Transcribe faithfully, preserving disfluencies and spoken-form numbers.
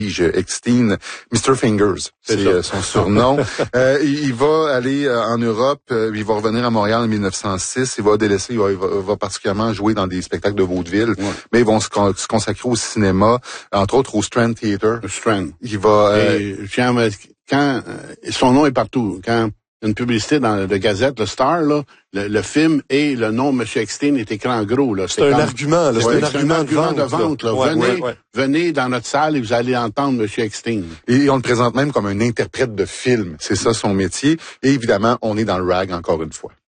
Eckstein, mister Fingers, c'est, c'est euh, son surnom. euh, il, il va aller euh, en Europe, euh, il va revenir à Montréal en mille neuf cent six, il va délaisser, il va, il va, il va particulièrement jouer dans des spectacles de vaudeville, ouais. mais ils vont se, con- se consacrer au cinéma, entre autres au Strand Theatre. Strand. Il va... Euh, Et, quand, quand euh, son nom est partout, quand une publicité dans la Gazette, le Star, là, le, le film et le nom de M. Eckstein est écrit en gros. Là. C'est, c'est un comme, argument, là. C'est, ouais, un, c'est argument un argument de vente. De vente là. Ouais, venez, ouais, ouais. venez dans notre salle et vous allez entendre M. Eckstein. Et on le présente même comme un interprète de film. C'est ça son métier. Et évidemment, on est dans le rag encore une fois.